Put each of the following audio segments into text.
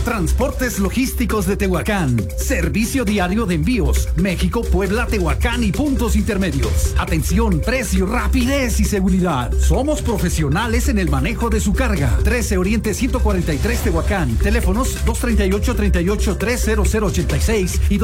Transportes Logísticos de Tehuacán. Servicio diario de envíos. México, Puebla, Tehuacán y puntos intermedios. Atención, precio, rapidez y seguridad. Somos profesionales en el manejo de su carga. 13 Oriente 143 Tehuacán. Teléfonos 238-38-30086 y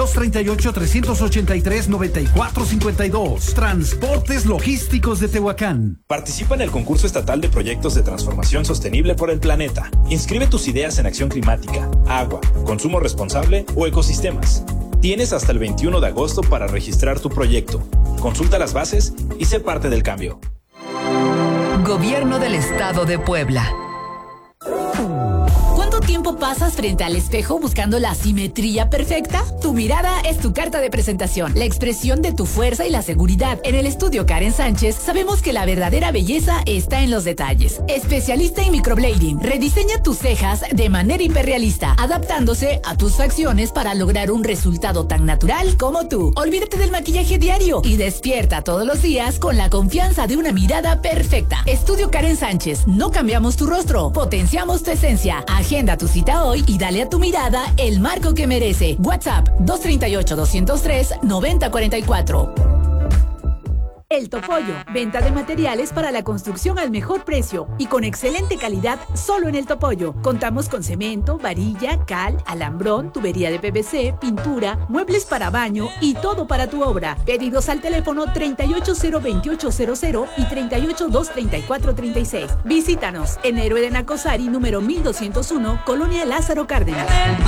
238-383-9452. Transportes Logísticos de Tehuacán. Participa en el concurso estatal de proyectos de transformación sostenible por el planeta. Inscribe tus ideas en acción climática, agua, consumo responsable o ecosistemas. Tienes hasta el 21 de agosto para registrar tu proyecto. Consulta las bases y sé parte del cambio. Gobierno del Estado de Puebla. ¿Cuánto tiempo pasas frente al espejo buscando la simetría perfecta? Tu mirada es tu carta de presentación, la expresión de tu fuerza y la seguridad. En el estudio Karen Sánchez sabemos que la verdadera belleza está en los detalles. Especialista en microblading, rediseña tus cejas de manera hiperrealista, adaptándose a tus facciones para lograr un resultado tan natural como tú. Olvídate del maquillaje diario y despierta todos los días con la confianza de una mirada perfecta. Estudio Karen Sánchez, no cambiamos tu rostro, potenciamos tu esencia. Agenda tu cita hoy y dale a tu mirada el marco que merece. WhatsApp 238-203-9044. El Topollo, venta de materiales para la construcción al mejor precio y con excelente calidad solo en El Topollo. Contamos con cemento, varilla, cal, alambrón, tubería de PVC, pintura, muebles para baño y todo para tu obra. Pedidos al teléfono 3802800 y 3823436. Visítanos en Héroe de Nacosari, número 1201, Colonia Lázaro Cárdenas.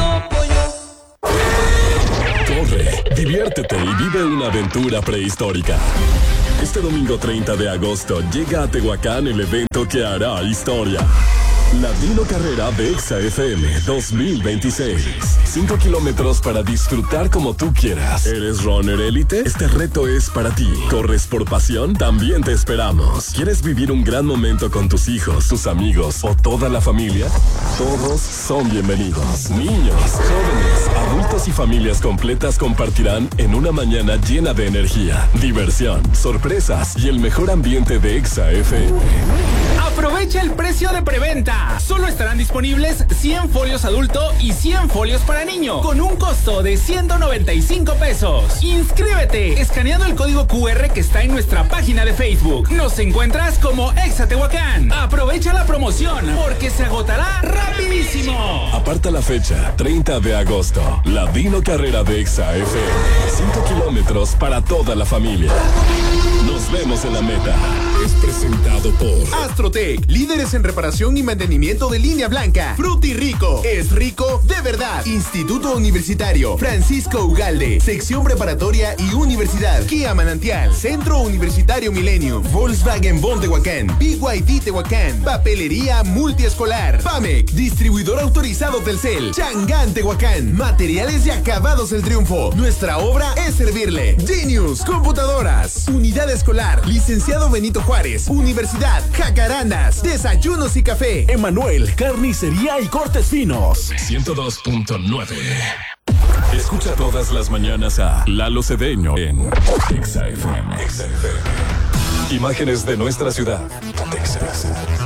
Corre, diviértete y vive una aventura prehistórica. Este domingo 30 de agosto llega a Tehuacán el evento que hará historia. La Dino Carrera de Exa FM 2026. 5 kilómetros para disfrutar como tú quieras. ¿Eres runner élite? Este reto es para ti. ¿Corres por pasión? También te esperamos. ¿Quieres vivir un gran momento con tus hijos, tus amigos o toda la familia? Todos son bienvenidos. Niños, jóvenes, adultos y familias completas compartirán en una mañana llena de energía, diversión, sorpresas y el mejor ambiente de Exa FM. Aprovecha el precio de preventa. Solo estarán disponibles 100 folios adulto y 100 folios para niño, con un costo de 195 pesos. Inscríbete escaneando el código QR que está en nuestra página de Facebook. Nos encuentras como Exa Tehuacán. Aprovecha la promoción porque se agotará rapidísimo. Aparta la fecha, 30 de agosto. La Dino Carrera de Exa FM. 5 kilómetros para toda la familia. Nos vemos en la meta. Es presentado por Astrotech, líderes en reparación y mantenimiento de línea blanca. Fruti Rico, es rico de verdad. Instituto Universitario Francisco Ugalde, sección preparatoria y universidad. Kia Manantial, Centro Universitario Millennium, Volkswagen Bon Tehuacán, BYD Tehuacán, Papelería Multiescolar, PAMEC, distribuidor autorizado Telcel, Changán Tehuacán, Materiales y Acabados El Triunfo. Nuestra obra es servirle. Genius Computadoras, Unidad Escolar, Licenciado Benito Juárez, Universidad Jacarandas, Desayunos y Café, Emanuel, Carnicería y Cortes Finos. 102.9. Escucha todas las mañanas a Lalo Cedeño en Exa FM. Imágenes de nuestra ciudad. Texas.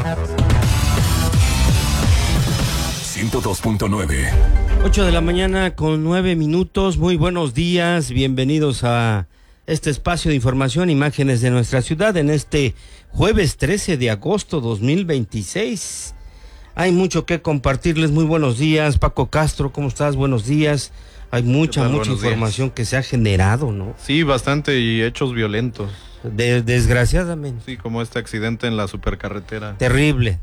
102.9. 8 de la mañana con 9 minutos. Muy buenos días. Bienvenidos a este espacio de información, imágenes de nuestra ciudad en este jueves 13 de agosto 2026. Hay mucho que compartirles. Muy buenos días, Paco Castro, ¿cómo estás? Buenos días. Hay mucha información que se ha generado, ¿no? Sí, bastante, y hechos violentos. Desgraciadamente. Sí, como este accidente en la supercarretera. Terrible.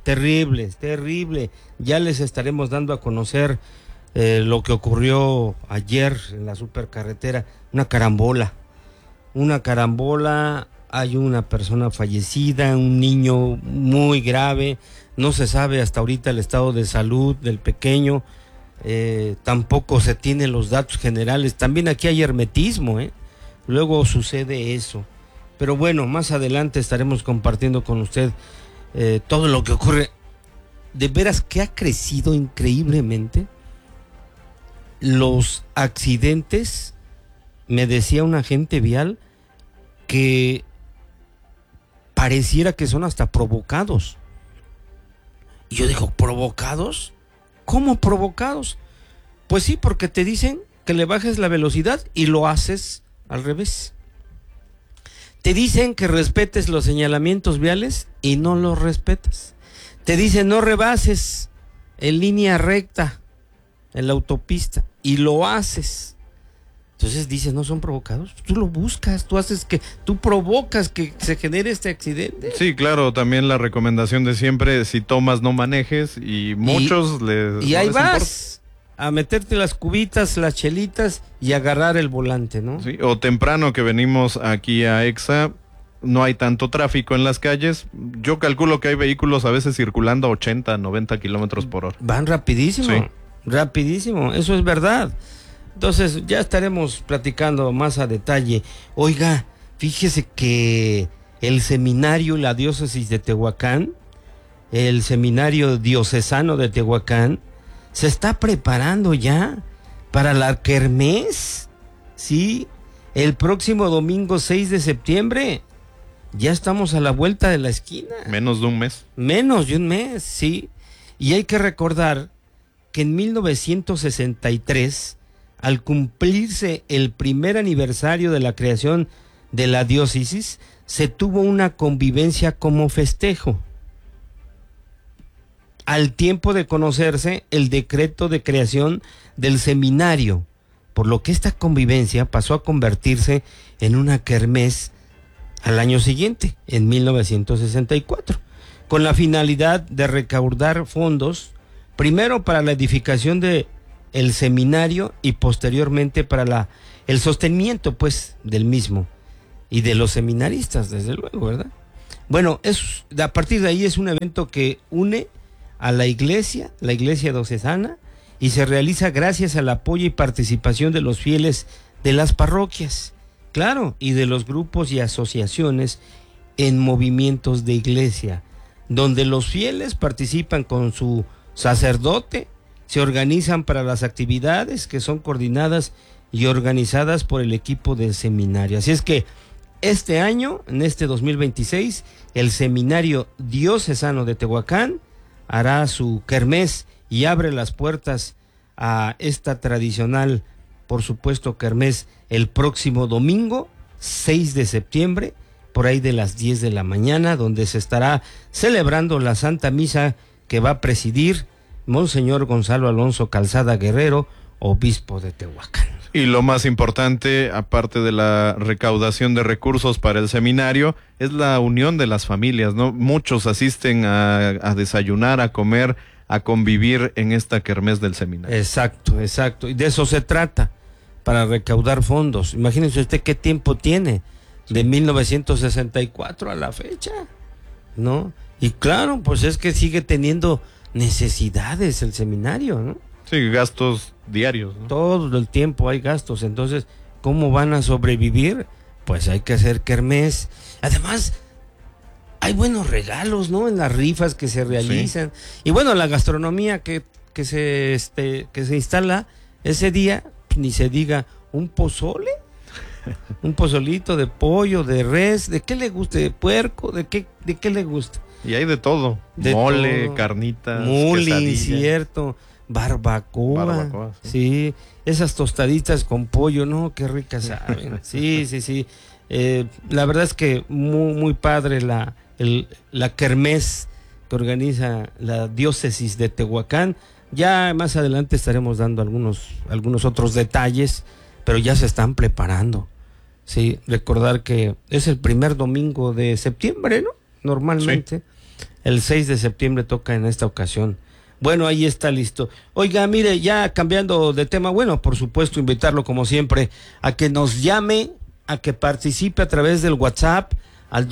Ya les estaremos dando a conocer lo que ocurrió ayer en la supercarretera. Una carambola, hay una persona fallecida, un niño muy grave, no se sabe hasta ahorita el estado de salud del pequeño, tampoco se tienen los datos generales, también aquí hay hermetismo, luego sucede eso, pero bueno, más adelante estaremos compartiendo con usted todo lo que ocurre. De veras que ha crecido increíblemente los accidentes. Me decía un agente vial que pareciera que son hasta provocados. Y yo digo, ¿provocados? ¿Cómo provocados? Pues sí, porque te dicen que le bajes la velocidad y lo haces al revés. Te dicen que respetes los señalamientos viales y no los respetas. Te dicen no rebases en línea recta en la autopista y lo haces. Entonces dices, ¿no son provocados? Tú lo buscas, tú provocas que se genere este accidente. Sí, claro, también la recomendación de siempre, si tomas no manejes, y muchos y ahí vas a meterte las cubitas, las chelitas y agarrar el volante, ¿no? Sí, o temprano que venimos aquí a EXA, no hay tanto tráfico en las calles. Yo calculo que hay vehículos a veces circulando a 80, 90 kilómetros por hora. Van rapidísimo, sí. Rapidísimo, eso es verdad. Entonces ya estaremos platicando más a detalle. Oiga, fíjese que el seminario La Diócesis de Tehuacán, el seminario diocesano de Tehuacán, se está preparando ya para la kermés, ¿sí? El próximo domingo 6 de septiembre, ya estamos a la vuelta de la esquina. Menos de un mes. Menos de un mes, sí. Y hay que recordar que en 1963, al cumplirse el primer aniversario de la creación de la diócesis, se tuvo una convivencia como festejo. Al tiempo de conocerse el decreto de creación del seminario, por lo que esta convivencia pasó a convertirse en una kermés al año siguiente, en 1964, con la finalidad de recaudar fondos, primero para la edificación de el seminario y posteriormente para el sostenimiento, pues, del mismo y de los seminaristas, desde luego, ¿verdad? Bueno, a partir de ahí es un evento que une a la iglesia diocesana, y se realiza gracias al apoyo y participación de los fieles de las parroquias, claro, y de los grupos y asociaciones en movimientos de iglesia, donde los fieles participan con su sacerdote, se organizan para las actividades que son coordinadas y organizadas por el equipo del seminario. Así es que este año, en este 2026, el Seminario Diocesano de Tehuacán hará su kermés y abre las puertas a esta tradicional, por supuesto, kermés el próximo domingo, 6 de septiembre, por ahí de las 10 de la mañana, donde se estará celebrando la Santa Misa que va a presidir Monseñor Gonzalo Alonso Calzada Guerrero, obispo de Tehuacán. Y lo más importante, aparte de la recaudación de recursos para el seminario, es la unión de las familias, ¿no? Muchos asisten a desayunar, a comer, a convivir en esta kermés del seminario. Exacto, exacto. Y de eso se trata, para recaudar fondos. Imagínense usted qué tiempo tiene, de 1964 a la fecha, ¿no? Y claro, pues es que sigue teniendo necesidades el seminario, ¿no? Sí, gastos diarios, ¿no? Todo el tiempo hay gastos, entonces, ¿cómo van a sobrevivir? Pues hay que hacer kermés. Además, hay buenos regalos, ¿no? En las rifas que se realizan. Sí. Y bueno, la gastronomía que se instala ese día, ni se diga, un pozole, un pozolito de pollo, de res, ¿de qué le gusta? ¿De puerco? ¿De qué le gusta? Y hay de todo, mole, todo. Carnitas, muli, cierto, barbacoa, sí, esas tostaditas con pollo, ¿no? Qué ricas saben. Sí. La verdad es que muy padre la kermés que organiza la diócesis de Tehuacán. Ya más adelante estaremos dando algunos otros detalles, pero ya se están preparando. Sí, recordar que es el primer domingo de septiembre, ¿no? Normalmente. Sí. El 6 de septiembre toca en esta ocasión. Bueno, ahí está listo. Oiga, mire, ya cambiando de tema, bueno, por supuesto, invitarlo como siempre a que nos llame, a que participe a través del WhatsApp al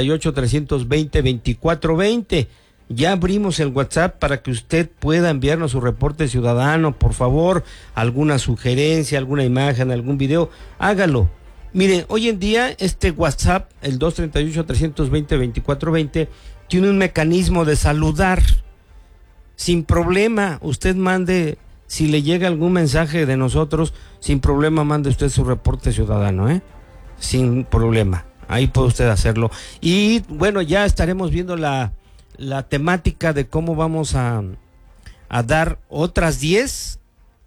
238-320-2420. Ya abrimos el WhatsApp para que usted pueda enviarnos su reporte ciudadano, por favor, alguna sugerencia, alguna imagen, algún video, hágalo. Mire, hoy en día este WhatsApp, el 238-320-2420, tiene un mecanismo de saludar. Sin problema, usted mande, si le llega algún mensaje de nosotros, sin problema mande usted su reporte ciudadano, sin problema, ahí puede usted hacerlo. Y bueno, ya estaremos viendo la temática de cómo vamos a dar otras 10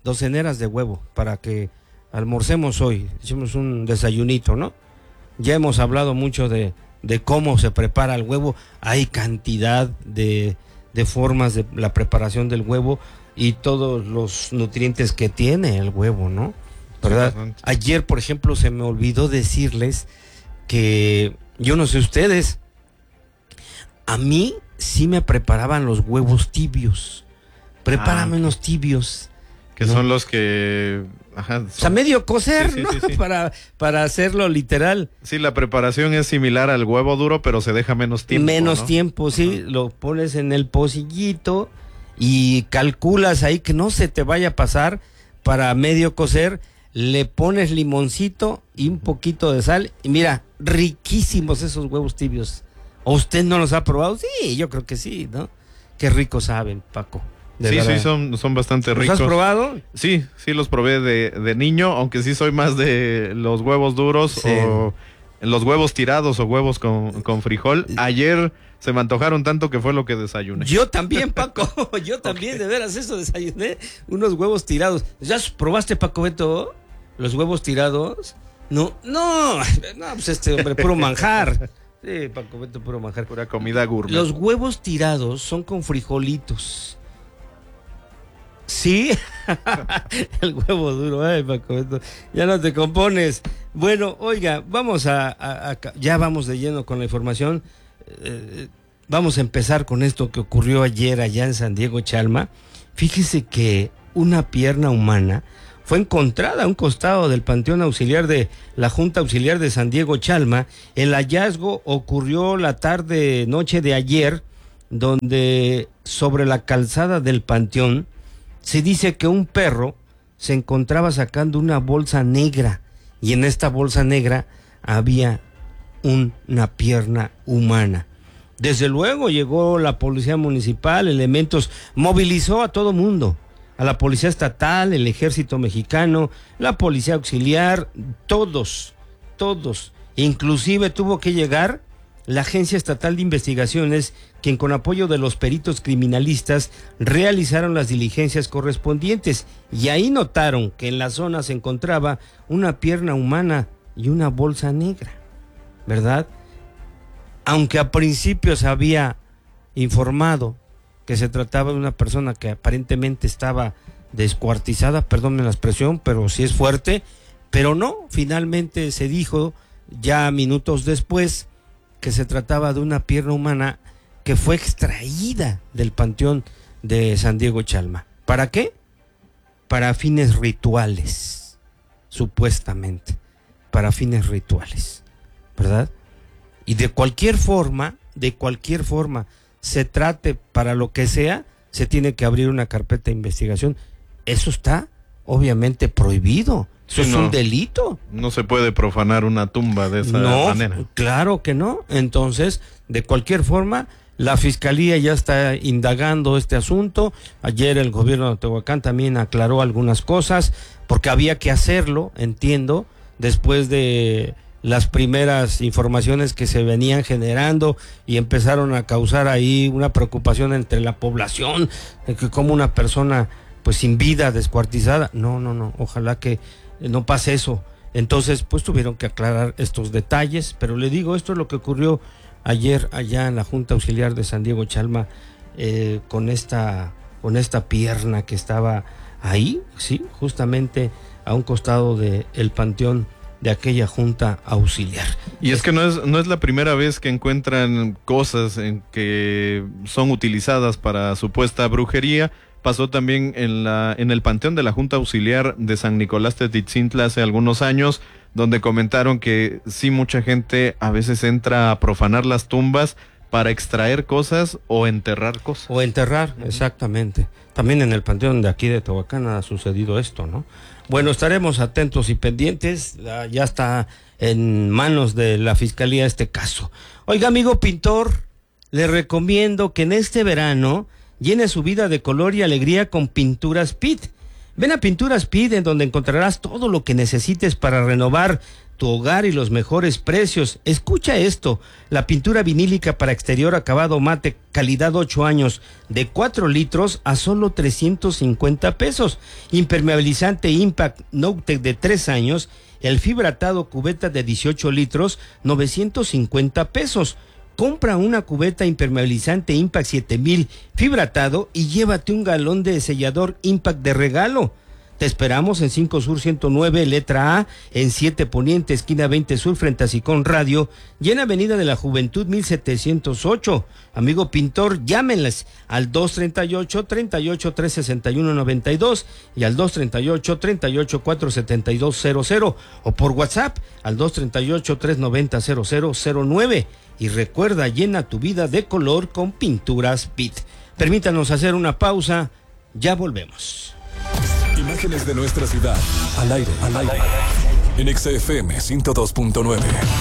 doceneras de huevo para que almorcemos hoy. Hicimos un desayunito, ¿no? Ya hemos hablado mucho de cómo se prepara el huevo. Hay cantidad de formas de la preparación del huevo y todos los nutrientes que tiene el huevo, ¿no? ¿Verdad? Ayer, por ejemplo, se me olvidó decirles que, yo no sé ustedes, a mí sí me preparaban los huevos tibios. Prepárame unos tibios. Que son los que... Ajá, o sea, medio cocer, sí, ¿no? Sí. Para hacerlo literal. Sí, la preparación es similar al huevo duro, pero se deja menos tiempo. Menos tiempo, sí. Ajá. Lo pones en el pocillito y calculas ahí que no se te vaya a pasar para medio cocer. Le pones limoncito y un poquito de sal. Y mira, riquísimos esos huevos tibios. ¿O usted no los ha probado? Sí, yo creo que sí, ¿no? Qué ricos saben, Paco. Sí, son bastante ricos. ¿Los has probado? Sí, los probé de niño, aunque sí soy más de los huevos duros o los huevos tirados o huevos con frijol. Ayer se me antojaron tanto que fue lo que desayuné. Yo también, Paco, yo también, de veras, eso desayuné, unos huevos tirados. ¿Ya probaste, Paco Beto, los huevos tirados? No, pues hombre, puro manjar. Sí, Paco Beto, puro manjar. Pura comida gourmet. Los huevos tirados son con frijolitos. Sí, el huevo duro, ay, Paco Beto, ya no te compones. Bueno, oiga, vamos ya vamos de lleno con la información. Vamos a empezar con esto que ocurrió ayer allá en San Diego Chalma. Fíjese que una pierna humana fue encontrada a un costado del Panteón Auxiliar de la Junta Auxiliar de San Diego Chalma. El hallazgo ocurrió la noche de ayer, donde sobre la calzada del panteón se dice que un perro se encontraba sacando una bolsa negra y en esta bolsa negra había una pierna humana. Desde luego llegó la policía municipal, elementos, movilizó a todo mundo, a la policía estatal, el ejército mexicano, la policía auxiliar, todos, inclusive tuvo que llegar la Agencia Estatal de Investigaciones, quien con apoyo de los peritos criminalistas realizaron las diligencias correspondientes y ahí notaron que en la zona se encontraba una pierna humana y una bolsa negra, ¿verdad? Aunque a principio se había informado que se trataba de una persona que aparentemente estaba descuartizada, perdónme la expresión, pero sí es fuerte, pero no, finalmente se dijo ya minutos después que se trataba de una pierna humana que fue extraída del Panteón de San Diego Chalma. ¿Para qué? Para fines rituales, supuestamente, para fines rituales, ¿verdad? Y de cualquier forma, se trate para lo que sea, se tiene que abrir una carpeta de investigación. Eso está obviamente prohibido. Eso es un delito. No se puede profanar una tumba de esa manera. Claro que no. Entonces, de cualquier forma, la Fiscalía ya está indagando este asunto. Ayer el gobierno de Tehuacán también aclaró algunas cosas, porque había que hacerlo, entiendo, después de las primeras informaciones que se venían generando y empezaron a causar ahí una preocupación entre la población, de que como una persona pues sin vida, descuartizada. No, ojalá que no pase eso. Entonces, pues tuvieron que aclarar estos detalles, pero le digo, esto es lo que ocurrió ayer allá en la Junta Auxiliar de San Diego Chalma, con esta pierna que estaba ahí, sí, justamente a un costado del panteón de aquella Junta Auxiliar. Y es que no es la primera vez que encuentran cosas en que son utilizadas para supuesta brujería. Pasó también en el Panteón de la Junta Auxiliar de San Nicolás Tetzintla hace algunos años, donde comentaron que sí, mucha gente a veces entra a profanar las tumbas para extraer cosas o enterrar cosas. Exactamente. También en el Panteón de aquí de Tehuacán ha sucedido esto, ¿no? Bueno, estaremos atentos y pendientes. Ya está en manos de la Fiscalía este caso. Oiga, amigo pintor, le recomiendo que en este verano llene su vida de color y alegría con Pinturas Pit. Ven a Pinturas Pit, en donde encontrarás todo lo que necesites para renovar tu hogar y los mejores precios. Escucha esto, la pintura vinílica para exterior acabado mate, calidad 8 años, de 4 litros a solo 350 pesos. Impermeabilizante Impact No-Tec de 3 años, el fibratado cubeta de 18 litros, 950 pesos. Compra una cubeta impermeabilizante Impact 7000 fibratado y llévate un galón de sellador Impact de regalo. Te esperamos en 5 Sur 109, letra A, en 7 Poniente, esquina 20 Sur, frente a Sicón Radio, y en Avenida de la Juventud 1708. Amigo pintor, llámenles al 238-361-92 y al 238-384-7200 o por WhatsApp al 238-390-0009. Y recuerda, llena tu vida de color con Pinturas Pit. Permítanos hacer una pausa, ya volvemos. Imágenes de nuestra ciudad, al aire, en XFM 102.9.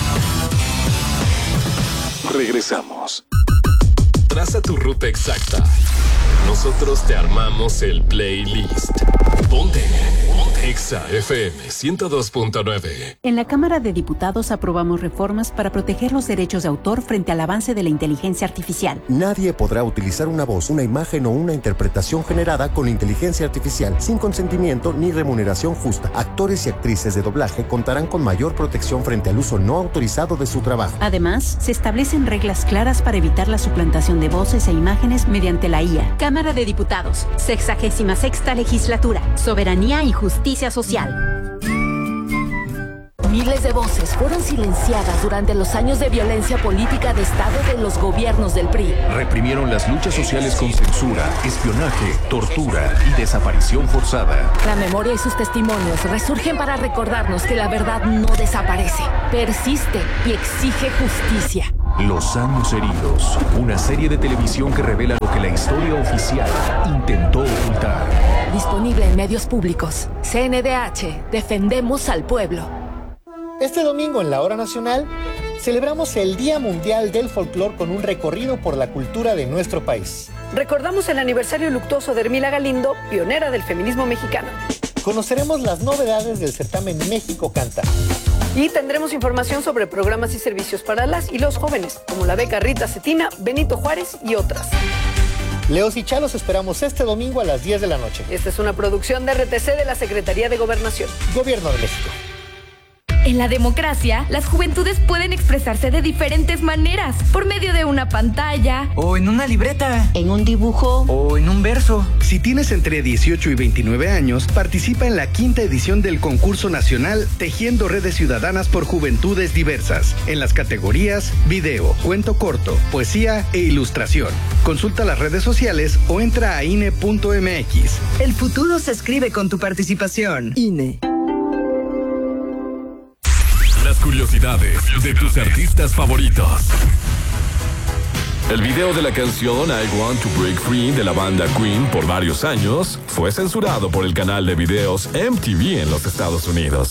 Regresamos. Traza tu ruta exacta. Nosotros te armamos el playlist. Ponte Exa FM 102.9. En la Cámara de Diputados aprobamos reformas para proteger los derechos de autor frente al avance de la inteligencia artificial. Nadie podrá utilizar una voz, una imagen o una interpretación generada con inteligencia artificial sin consentimiento ni remuneración justa. Actores y actrices de doblaje contarán con mayor protección frente al uso no autorizado de su trabajo. Además, se establecen reglas claras para evitar la suplantación de voces e imágenes mediante la IA. Cámara de Diputados, 66ª Legislatura, Soberanía y Justicia Social. Miles de voces fueron silenciadas durante los años de violencia política de Estado de los gobiernos del PRI. Reprimieron las luchas sociales con censura, espionaje, tortura y desaparición forzada. La memoria y sus testimonios resurgen para recordarnos que la verdad no desaparece, persiste y exige justicia. Los años heridos, una serie de televisión que revela lo que la historia oficial intentó ocultar. Disponible en medios públicos. CNDH, defendemos al pueblo. Este domingo en la Hora Nacional celebramos el Día Mundial del Folclor con un recorrido por la cultura de nuestro país. Recordamos el aniversario luctuoso de Hermila Galindo, pionera del feminismo mexicano. Conoceremos las novedades del certamen México Canta. Y tendremos información sobre programas y servicios para las y los jóvenes, como la beca Rita Cetina, Benito Juárez y otras. Leos y Chalos esperamos este domingo a las 10 de la noche. Esta es una producción de RTC de la Secretaría de Gobernación. Gobierno de México. En la democracia, las juventudes pueden expresarse de diferentes maneras, por medio de una pantalla, o en una libreta, en un dibujo, o en un verso. Si tienes entre 18 y 29 años, participa en la 5ª edición del concurso nacional Tejiendo Redes Ciudadanas por Juventudes Diversas, en las categorías video, cuento corto, poesía e ilustración. Consulta las redes sociales o entra a INE.mx. El futuro se escribe con tu participación. INE. Las curiosidades de tus artistas favoritos. El video de la canción I Want to Break Free de la banda Queen por varios años fue censurado por el canal de videos MTV en los Estados Unidos.